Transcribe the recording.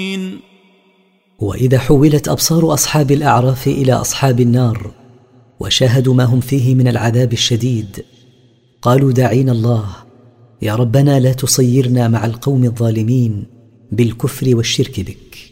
وإذا حولت أبصار أصحاب الأعراف إلى أصحاب النار وشاهدوا ما هم فيه من العذاب الشديد قالوا داعين الله: يا ربنا لا تصيرنا مع القوم الظالمين بالكفر والشرك بك.